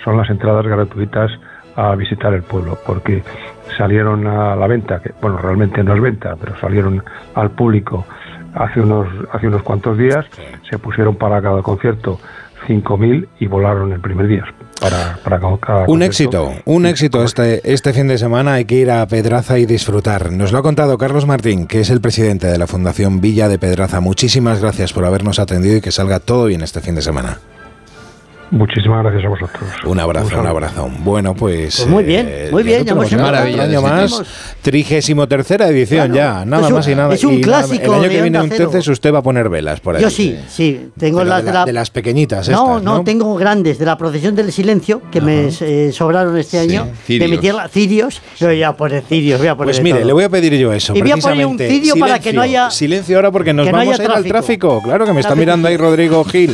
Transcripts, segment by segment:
son las entradas gratuitas a visitar el pueblo, porque salieron a la venta, que bueno, realmente no es venta, pero salieron al público hace unos cuantos días, se pusieron para cada concierto 5.000 y volaron el primer día. Para cada un éxito este fin de semana. Hay que ir a Pedraza y disfrutar. Nos lo ha contado Carlos Martín, que es el presidente de la Fundación Villa de Pedraza. Muchísimas gracias por habernos atendido y que salga todo bien este fin de semana. Muchísimas gracias a vosotros. Un abrazo. Bueno, pues muy bien, ya hemos otro año más, 33ª edición ya, nada más y nada. Es un clásico. El año que viene entonces usted va a poner velas por ahí. Yo sí, tengo las de las pequeñitas. No, tengo grandes, de la procesión del silencio, que me sobraron este año, de mi tierra, cirios. Yo voy a poner cirios, Pues mire, le voy a pedir yo eso. Y voy a poner un cirio para que no haya... Silencio ahora porque nos vamos a ir al tráfico. Claro que me está mirando ahí Rodrigo Gil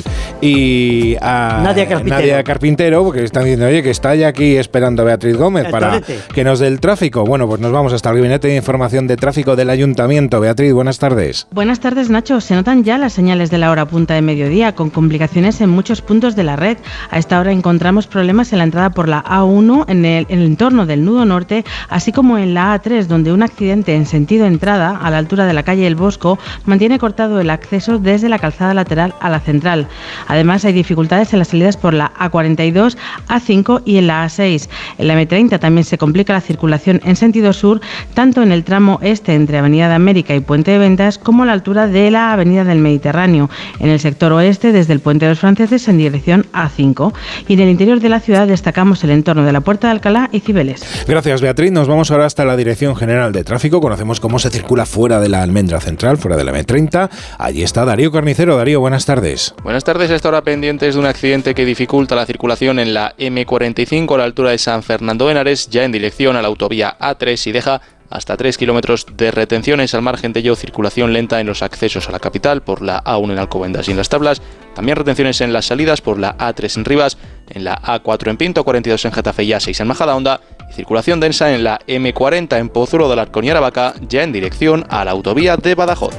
y a Nadia Carpintero, porque están diciendo, oye, que está ya aquí esperando a Beatriz Gómez para que nos dé el tráfico. Bueno, pues nos vamos hasta el Gabinete de Información de Tráfico del Ayuntamiento. Beatriz, buenas tardes. Buenas tardes, Nacho. Se notan ya las señales de la hora punta de mediodía, con complicaciones en muchos puntos de la red. A esta hora encontramos problemas en la entrada por la A1, en el entorno del nudo norte, así como en la A3, donde un accidente en sentido entrada, a la altura de la calle El Bosco, mantiene cortado el acceso desde la calzada lateral a la central. Además, hay dificultades en las salidas por la A42, A5 y en la A6. En la M30 también se complica la circulación en sentido sur, tanto en el tramo este entre Avenida de América y Puente de Ventas, como a la altura de la Avenida del Mediterráneo. En el sector oeste, desde el Puente de los Franceses en dirección A5. Y en el interior de la ciudad destacamos el entorno de la Puerta de Alcalá y Cibeles. Gracias, Beatriz. Nos vamos ahora hasta la Dirección General de Tráfico. Conocemos cómo se circula fuera de la Almendra Central, fuera de la M30. Allí está Darío Carnicero. Darío, buenas tardes. Buenas tardes. A esta hora pendientes de un accidente que dificulta la circulación en la M45 a la altura de San Fernando de Henares, ya en dirección a la autovía A3 y deja hasta 3 kilómetros de retenciones. Al margen de ello, circulación lenta en los accesos a la capital por la A1 en Alcobendas y en Las Tablas. También retenciones en las salidas por la A3 en Rivas, en la A4 en Pinto, 42 en Getafe y A6 en Majadahonda. Y circulación densa en la M40 en Pozuelo de Alarcón y Aravaca, ya en dirección a la autovía de Badajoz.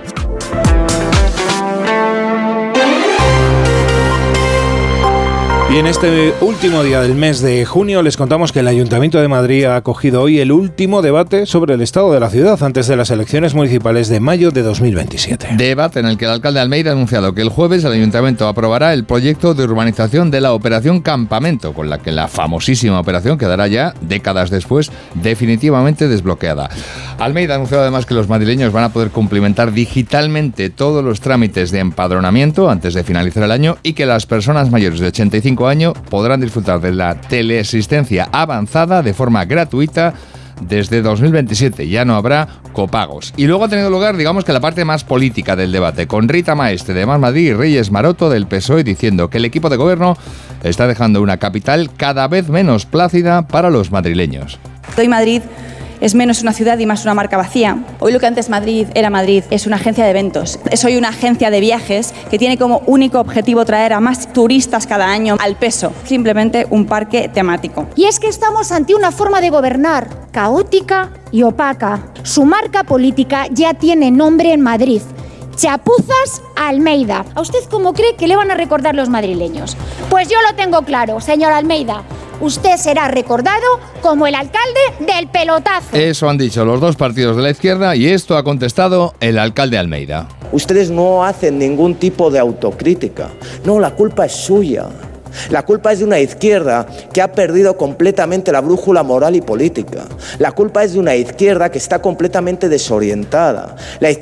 Y en este último día del mes de junio les contamos que el Ayuntamiento de Madrid ha acogido hoy el último debate sobre el estado de la ciudad antes de las elecciones municipales de mayo de 2027. Debate en el que el alcalde Almeida ha anunciado que el jueves el Ayuntamiento aprobará el proyecto de urbanización de la Operación Campamento, con la que la famosísima operación quedará ya, décadas después, definitivamente desbloqueada. Almeida ha anunciado además que los madrileños van a poder cumplimentar digitalmente todos los trámites de empadronamiento antes de finalizar el año y que las personas mayores de 85 años podrán disfrutar de la teleasistencia avanzada de forma gratuita desde 2027. Ya no habrá copagos. Y luego ha tenido lugar, digamos que la parte más política del debate, con Rita Maestre de Más Madrid y Reyes Maroto del PSOE diciendo que el equipo de gobierno está dejando una capital cada vez menos plácida para los madrileños. Hoy Madrid es menos una ciudad y más una marca vacía. Hoy lo que antes Madrid era Madrid es una agencia de eventos. Es hoy una agencia de viajes que tiene como único objetivo traer a más turistas cada año al peso. Simplemente un parque temático. Y es que estamos ante una forma de gobernar caótica y opaca. Su marca política ya tiene nombre en Madrid. Chapuzas Almeida. ¿A usted cómo cree que le van a recordar los madrileños? Pues yo lo tengo claro, señor Almeida. Usted será recordado como el alcalde del pelotazo. Eso han dicho los dos partidos de la izquierda y esto ha contestado el alcalde Almeida. Ustedes no hacen ningún tipo de autocrítica. No, la culpa es suya. La culpa es de una izquierda que ha perdido completamente la brújula moral y política. La culpa es de una izquierda que está completamente desorientada.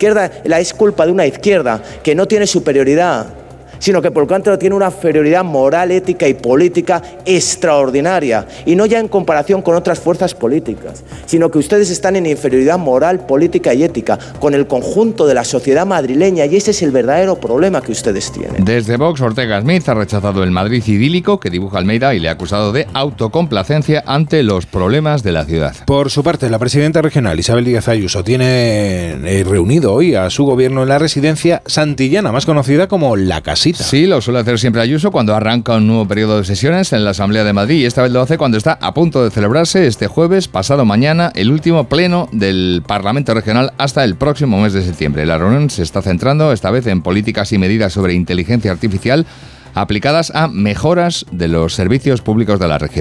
Es culpa de una izquierda que no tiene superioridad, sino que por lo tanto tiene una superioridad moral, ética y política extraordinaria, y no ya en comparación con otras fuerzas políticas, sino que ustedes están en inferioridad moral, política y ética con el conjunto de la sociedad madrileña, y ese es el verdadero problema que ustedes tienen. Desde Vox, Ortega Smith ha rechazado el Madrid idílico que dibuja Almeida y le ha acusado de autocomplacencia ante los problemas de la ciudad. Por su parte, la presidenta regional Isabel Díaz Ayuso tiene reunido hoy a su gobierno en la residencia santillana, más conocida como La Casita. Sí, lo suele hacer siempre Ayuso cuando arranca un nuevo periodo de sesiones en la Asamblea de Madrid, y esta vez lo hace cuando está a punto de celebrarse este jueves, pasado mañana, el último pleno del Parlamento Regional hasta el próximo mes de septiembre. La reunión se está centrando esta vez en políticas y medidas sobre inteligencia artificial aplicadas a mejoras de los servicios públicos de la región.